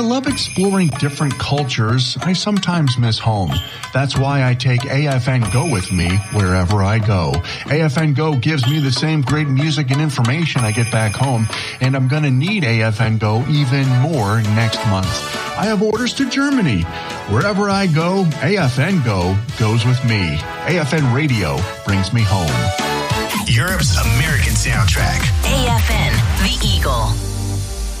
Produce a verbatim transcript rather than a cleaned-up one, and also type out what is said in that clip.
I love exploring different cultures. I sometimes miss home. That's why I take A F N Go with me wherever I go. A F N Go gives me the same great music and information I get back home, and I'm going to need A F N Go even more next month. I have orders to Germany. Wherever I go, A F N Go goes with me. A F N Radio brings me home. Europe's American soundtrack. A F N, The Eagle.